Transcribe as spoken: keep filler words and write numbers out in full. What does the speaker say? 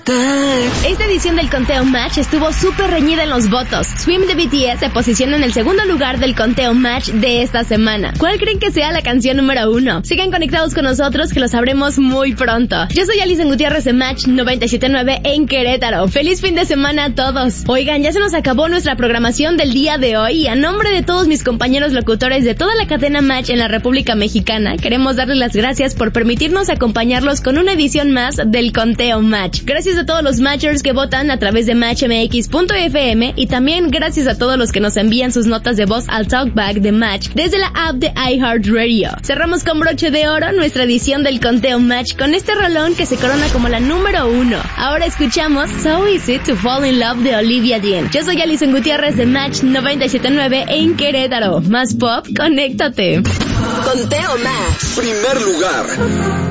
Esta edición del Conteo Match estuvo súper reñida en los votos. Swim de B T S se posiciona en el segundo lugar del Conteo Match de esta semana. ¿Cuál creen que sea la canción número uno? Sigan conectados con nosotros que lo sabremos muy pronto. Yo soy Alison Gutiérrez de Match noventa y siete punto nueve en Querétaro. ¡Feliz fin de semana a todos! Oigan, ya se nos acabó nuestra programación del día de hoy y a nombre de todos mis compañeros locutores de toda la cadena Match en la República Mexicana, queremos darles las gracias por permitirnos acompañarlos con una edición más del Conteo Match. Gracias a todos los Matchers que votan a través de match m x punto f m y también gracias a todos los que nos envían sus notas de voz al Talkback de Match desde la app de iHeartRadio. Cerramos con broche de oro nuestra edición del Conteo Match con este rolón que se corona como la número uno. Ahora escuchamos So Easy to Fall in Love de Olivia Dean. Yo soy Alison Gutiérrez de Match noventa y siete punto nueve en Querétaro. Más pop, conéctate. Conteo Match. Primer lugar.